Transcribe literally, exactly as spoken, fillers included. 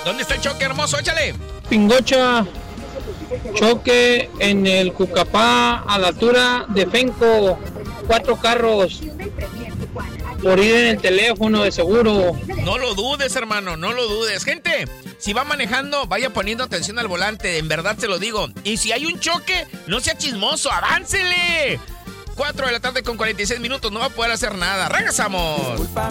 ¿Dónde está el choque, hermoso? Échale. Pingocha, choque en el Cucapá a la altura de Fenco. Cuatro carros por ir en el teléfono de seguro. No lo dudes, hermano, no lo dudes. Gente, si va manejando, vaya poniendo atención al volante, en verdad se lo digo. Y si hay un choque, no sea chismoso, aváncele. cuatro de la tarde con cuarenta y seis minutos, no va a poder hacer nada. ¡Regresamos!